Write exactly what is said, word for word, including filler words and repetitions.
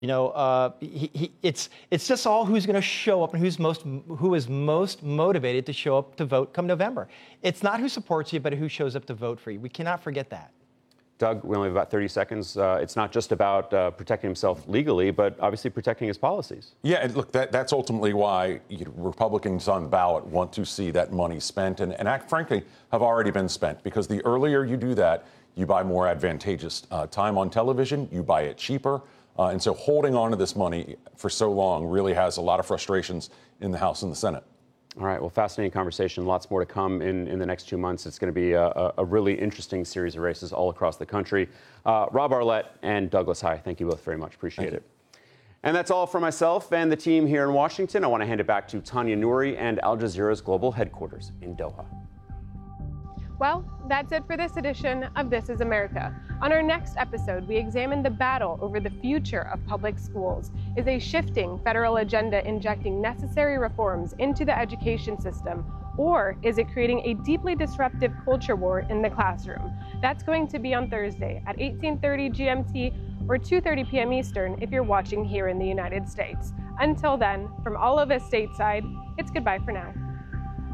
You know, uh, he, he, it's it's just all who's going to show up and who's most who is most motivated to show up to vote come November. It's not who supports you, but who shows up to vote for you. We cannot forget that. Doug, we only have about thirty seconds. Uh, it's not just about uh, protecting himself legally, but obviously protecting his policies. Yeah, and look, that, that's ultimately why you know, Republicans on the ballot want to see that money spent and, and act, frankly, have already been spent. Because the earlier you do that, you buy more advantageous uh, time on television, you buy it cheaper. Uh, and so holding on to this money for so long really has a lot of frustrations in the House and the Senate. All right. Well, fascinating conversation. Lots more to come in, in the next two months. It's going to be a, a really interesting series of races all across the country. Uh, Rob Arlett and Douglas Heye, thank you both very much. Appreciate it. And that's all for myself and the team here in Washington. I want to hand it back to Tanya Nouri and Al Jazeera's global headquarters in Doha. Well, that's it for this edition of This is America. On our next episode, we examine the battle over the future of public schools. Is a shifting federal agenda injecting necessary reforms into the education system, or is it creating a deeply disruptive culture war in the classroom? That's going to be on Thursday at eighteen thirty G M T or two thirty p m Eastern if you're watching here in the United States. Until then, from all of us stateside, it's goodbye for now.